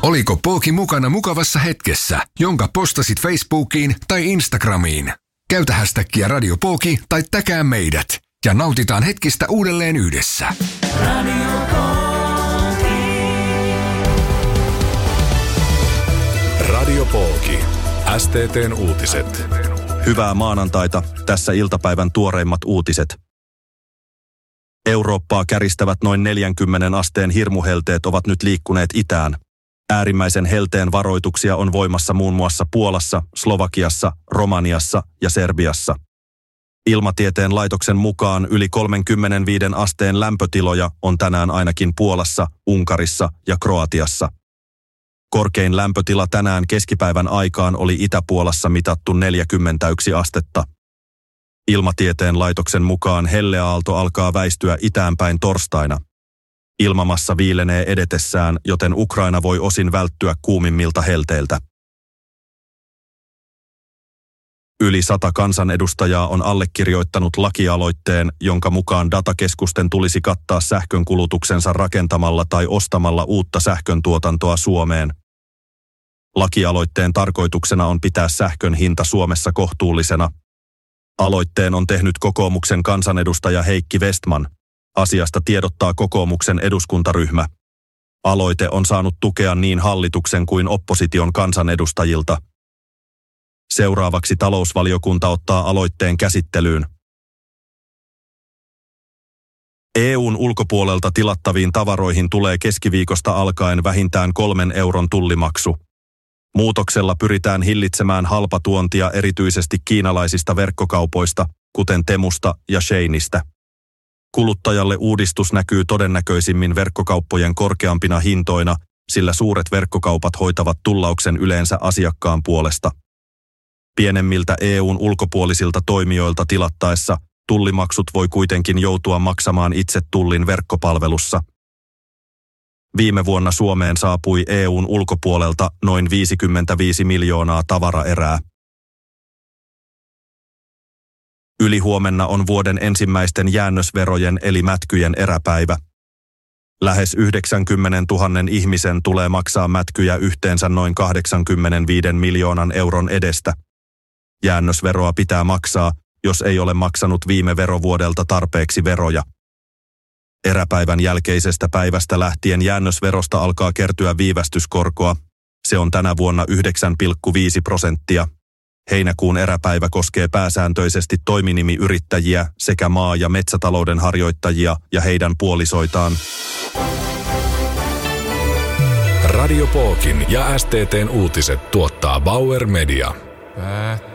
Oliko Pooki mukana mukavassa hetkessä, jonka postasit Facebookiin tai Instagramiin? Käytä hashtagia Radio Pooki tai tägää meidät ja nautitaan hetkistä uudelleen yhdessä. Radio Pooki. Radio Pooki. STT:n uutiset. Hyvää maanantaita, tässä iltapäivän tuoreimmat uutiset. Eurooppaa käristävät noin 40 asteen hirmuhelteet ovat nyt liikkuneet itään. Äärimmäisen helteen varoituksia on voimassa muun muassa Puolassa, Slovakiassa, Romaniassa ja Serbiassa. Ilmatieteen laitoksen mukaan yli 35 asteen lämpötiloja on tänään ainakin Puolassa, Unkarissa ja Kroatiassa. Korkein lämpötila tänään keskipäivän aikaan oli Itä-Puolassa mitattu 41 astetta. Ilmatieteen laitoksen mukaan helleaalto alkaa väistyä itäänpäin torstaina. Ilmamassa viilenee edetessään, joten Ukraina voi osin välttyä kuumimmilta helteiltä. Yli 100 kansanedustajaa on allekirjoittanut lakialoitteen, jonka mukaan datakeskusten tulisi kattaa sähkönkulutuksensa rakentamalla tai ostamalla uutta sähköntuotantoa Suomeen. Lakialoitteen tarkoituksena on pitää sähkön hinta Suomessa kohtuullisena. Aloitteen on tehnyt kokoomuksen kansanedustaja Heikki Vestman. Asiasta tiedottaa kokoomuksen eduskuntaryhmä. Aloite on saanut tukea niin hallituksen kuin opposition kansanedustajilta. Seuraavaksi talousvaliokunta ottaa aloitteen käsittelyyn. EU:n ulkopuolelta tilattaviin tavaroihin tulee keskiviikosta alkaen vähintään 3 euron tullimaksu. Muutoksella pyritään hillitsemään halpatuontia erityisesti kiinalaisista verkkokaupoista, kuten Temusta ja Sheinistä. Kuluttajalle uudistus näkyy todennäköisimmin verkkokauppojen korkeampina hintoina, sillä suuret verkkokaupat hoitavat tullauksen yleensä asiakkaan puolesta. Pienemmiltä EU:n ulkopuolisilta toimijoilta tilattaessa tullimaksut voi kuitenkin joutua maksamaan itse tullin verkkopalvelussa. Viime vuonna Suomeen saapui EU:n ulkopuolelta noin 55 miljoonaa tavaraerää. Ylihuomenna on vuoden ensimmäisten jäännösverojen eli mätkyjen eräpäivä. Lähes 90 000 ihmisen tulee maksaa mätkyjä yhteensä noin 85 miljoonan euron edestä. Jäännösveroa pitää maksaa, jos ei ole maksanut viime verovuodelta tarpeeksi veroja. Eräpäivän jälkeisestä päivästä lähtien jäännösverosta alkaa kertyä viivästyskorkoa. Se on tänä vuonna 9,5%. Heinäkuun eräpäivä koskee pääsääntöisesti toiminimiyrittäjiä sekä maa- ja metsätalouden harjoittajia ja heidän puolisoitaan. Radio Pookin ja STT:n uutiset tuottaa Bauer Media.